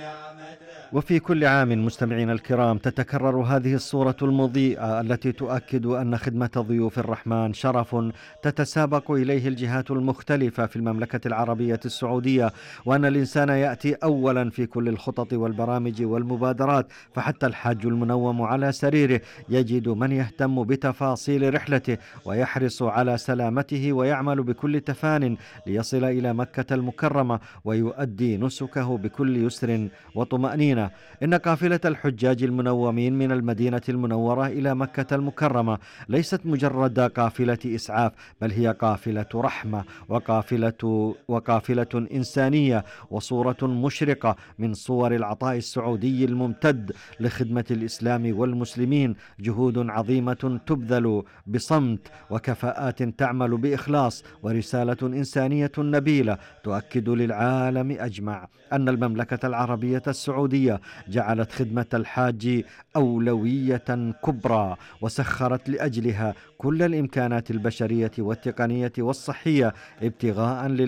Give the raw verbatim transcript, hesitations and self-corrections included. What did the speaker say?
وفي كل عام مستمعينا الكرام تتكرر هذه الصورة المضيئة التي تؤكد أن خدمة ضيوف الرحمن شرف تتسابق إليه الجهات المختلفة في المملكة العربية السعودية، وأن الإنسان يأتي أولا في كل الخطط والبرامج والمبادرات، فحتى الحاج المنوم على سريره يجد من يهتم بتفاصيل رحلته ويحرص على سلامته ويعمل بكل تفان ليصل إلى مكة المكرمة ويؤدي نسكه بكل يسر وطمأنينة. إن قافلة الحجاج المنومين من المدينة المنورة إلى مكة المكرمة ليست مجرد قافلة إسعاف، بل هي قافلة رحمة وقافلة وقافلة إنسانية، وصورة مشرقة من صور العطاء السعودي الممتد لخدمة الإسلام والمسلمين، جهود عظيمة تبذل بصمت وكفاءات تعمل بإخلاص، ورسالة إنسانية نبيلة تؤكد للعالم أجمع أن المملكة العربية السعودية جعلت خدمة الحاج أولوية كبرى، وسخرت لأجلها كل الإمكانات البشرية والتقنية والصحية ابتغاء